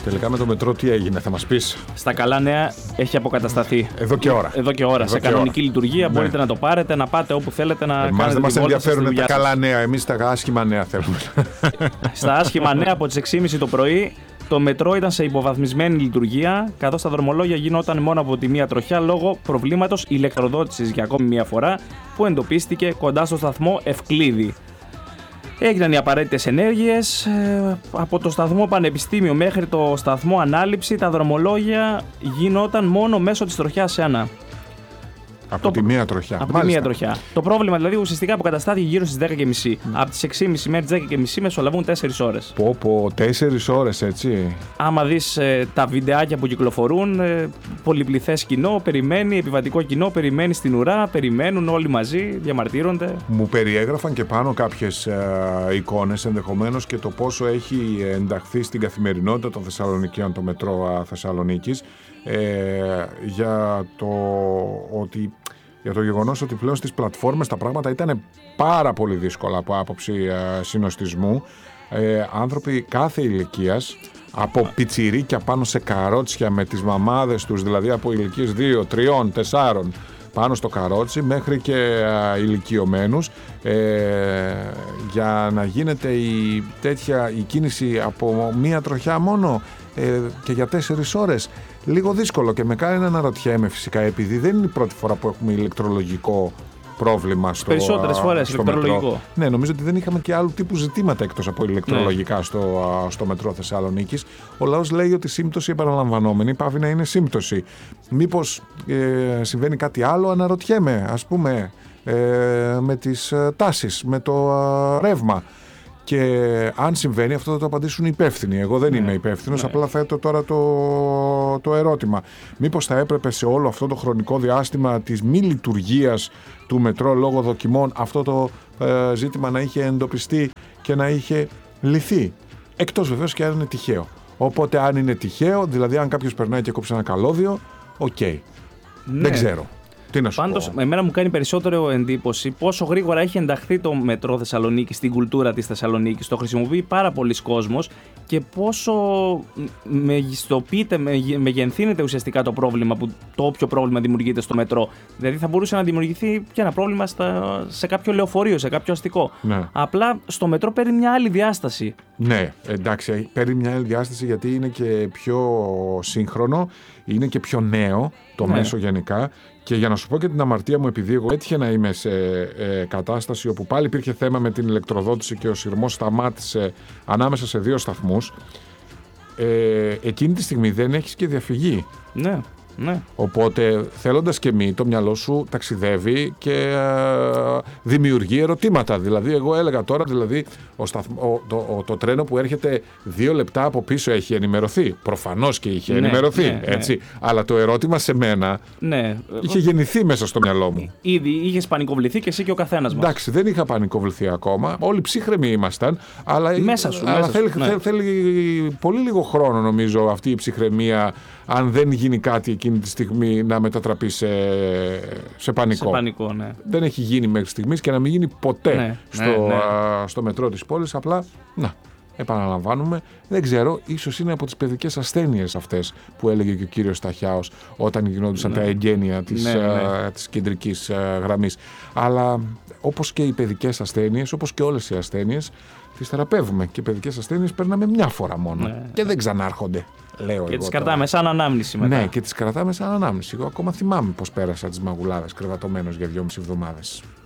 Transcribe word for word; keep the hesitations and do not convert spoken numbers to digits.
Τελικά με το μετρό τι έγινε, θα μας πεις? Στα καλά νέα έχει αποκατασταθεί. Εδώ και ώρα. Εδώ και ώρα. Εδώ σε και κανονική ώρα. λειτουργία Ναι. μπορείτε να το πάρετε, να πάτε όπου θέλετε να Εμάς κάνετε δεν μας τη βόλτα σας στη ενδιαφέρουν τα δουλειά καλά σας. νέα, εμείς τα άσχημα νέα θέλουμε. Στα άσχημα νέα από τις έξι και μισή το πρωί, το μετρό ήταν σε υποβαθμισμένη λειτουργία, καθώς τα δρομολόγια γινόταν μόνο από τη μία τροχιά λόγω προβλήματος ηλεκτροδότησης για ακόμη μία φορά που εντοπίστηκε κοντά στο σταθμό Ευκλήδη. Έγιναν οι απαραίτητες ενέργειες. Ε, από το σταθμό Πανεπιστήμιο μέχρι το σταθμό Ανάληψη τα δρομολόγια γινόταν μόνο μέσω της τροχιάς ένα. Από Το- τη μία τροχιά. Από τη Μάλιστα. μία τροχιά. Το πρόβλημα δηλαδή ουσιαστικά αποκαταστάθηκε γύρω στις δέκα και μισή. Mm. Από τις έξι και μισή μέχρι τις δέκα και μισή μεσολαβούν τέσσερις ώρες. Πω πω, τέσσερις ώρες έτσι. Άμα δεις ε, τα βιντεάκια που κυκλοφορούν, ε, πολυπληθές κοινό, περιμένει, επιβατικό κοινό, περιμένει στην ουρά, περιμένουν όλοι μαζί, διαμαρτύρονται. Μου περιέγραφαν και πάνω κάποιες ε, εικόνες ενδεχομένως και το πόσο έχει ενταχθεί στην καθημερινότητα των Θεσσαλονικίων το μετρό α, Θεσσαλονίκης ε, για το ότι για το γεγονός ότι πλέον στις πλατφόρμες τα πράγματα ήταν πάρα πολύ δύσκολα από άποψη ε, συνοστισμού. Ε, άνθρωποι κάθε ηλικίας, από πιτσιρίκια πάνω σε καρότσια με τις μαμάδες τους, δηλαδή από ηλικίες δύο, τριών, τεσσάρων πάνω στο καρότσι μέχρι και α, ηλικιωμένους ε, για να γίνεται η, τέτοια, η κίνηση από μία τροχιά μόνο ε, και για τέσσερις ώρες. Λίγο δύσκολο και με κάνει να αναρωτιέμαι φυσικά, επειδή δεν είναι η πρώτη φορά που έχουμε ηλεκτρολογικό πρόβλημα στο, Περισσότερες φορές στο ηλεκτρολογικό. μετρό. Ναι, νομίζω ότι δεν είχαμε και άλλου τύπου ζητήματα εκτός από ηλεκτρολογικά ναι. στο, στο μετρό Θεσσαλονίκης. Ο λαός λέει ότι σύμπτωση επαναλαμβανόμενη πάβει να είναι σύμπτωση. Μήπως ε, συμβαίνει κάτι άλλο, αναρωτιέμαι, ας πούμε, ε, με τις ε, τάσεις, με το ε, ρεύμα. Και αν συμβαίνει αυτό θα το απαντήσουν οι υπεύθυνοι. Εγώ δεν ναι, είμαι υπεύθυνος, ναι. απλά θέτω τώρα το, το ερώτημα. Μήπως θα έπρεπε σε όλο αυτό το χρονικό διάστημα της μη λειτουργίας του μετρό λόγω δοκιμών αυτό το ε, ζήτημα να είχε εντοπιστεί και να είχε λυθεί. Εκτός βεβαίως και αν είναι τυχαίο. Οπότε αν είναι τυχαίο, δηλαδή αν κάποιος περνάει και κόψει ένα καλώδιο, οκ. Okay. Ναι. Δεν ξέρω. Τι να σου Πάντως, πω. εμένα μου κάνει περισσότερο εντύπωση πόσο γρήγορα έχει ενταχθεί το μετρό Θεσσαλονίκη στην κουλτούρα της Θεσσαλονίκης. Το χρησιμοποιεί πάρα πολλοί κόσμος και πόσο μεγιστοποιείται, μεγενθύνεται ουσιαστικά το πρόβλημα, που το όποιο πρόβλημα δημιουργείται στο μετρό. Δηλαδή, θα μπορούσε να δημιουργηθεί και ένα πρόβλημα στα, σε κάποιο λεωφορείο, σε κάποιο αστικό. Ναι. Απλά στο μετρό παίρνει μια άλλη διάσταση. Ναι, εντάξει, παίρνει μια άλλη διάσταση γιατί είναι και πιο σύγχρονο, είναι και πιο νέο το ναι. μέσο γενικά. Και για να σου πω και την αμαρτία μου, επειδή εγώ έτυχε να είμαι σε ε, κατάσταση όπου πάλι υπήρχε θέμα με την ηλεκτροδότηση και ο σειρμός σταμάτησε ανάμεσα σε δύο σταθμούς, ε, εκείνη τη στιγμή δεν έχεις και διαφυγή. Ναι. Ναι. Οπότε θέλοντας και μη το μυαλό σου ταξιδεύει και ε, δημιουργεί ερωτήματα. Δηλαδή εγώ έλεγα τώρα, δηλαδή ο σταθμ, ο, το, ο, το τρένο που έρχεται δύο λεπτά από πίσω έχει ενημερωθεί. Προφανώς και είχε ναι, ενημερωθεί ναι, έτσι. Ναι. Αλλά το ερώτημα σε μένα ναι. είχε γεννηθεί μέσα στο μυαλό μου. Ήδη είχες πανικοβληθεί και εσύ και ο καθένας μας. Εντάξει, δεν είχα πανικοβληθεί ακόμα. Όλοι ψύχρεμοι ήμασταν. Αλλά, μέσα σου, αλλά μέσα θέλει, σου, ναι. θέλει, θέλει πολύ λίγο χρόνο νομίζω αυτή η ψυχραιμία, αν δεν γίνει κάτι εκείνη τη στιγμή, να μετατραπεί σε, σε πανικό. Σε πανικό, ναι. Δεν έχει γίνει μέχρι στιγμής και να μην γίνει ποτέ ναι, στο, ναι, ναι. Α, στο μετρό της πόλης. Απλά, να, επαναλαμβάνουμε. Δεν ξέρω, ίσως είναι από τις παιδικές ασθένειες αυτές που έλεγε και ο κύριος Σταχιάος όταν γινόντουσαν ναι. τα εγγένεια της, ναι, ναι. Α, της κεντρικής α, γραμμής. Αλλά όπως και οι παιδικές ασθένειες, όπως και όλες οι ασθένειες, τις θεραπεύουμε. Και οι παιδικές ασθένειες παίρναμε μια φορά μόνο ναι. και δεν ξανάρχονται. Λέω και τις κρατάμε σαν ανάμνηση μετά. Ναι, και τις κρατάμε σαν ανάμνηση. Εγώ ακόμα θυμάμαι πώς πέρασα τις μαγουλάδες κρεβατωμένος για δυόμιση εβδομάδες.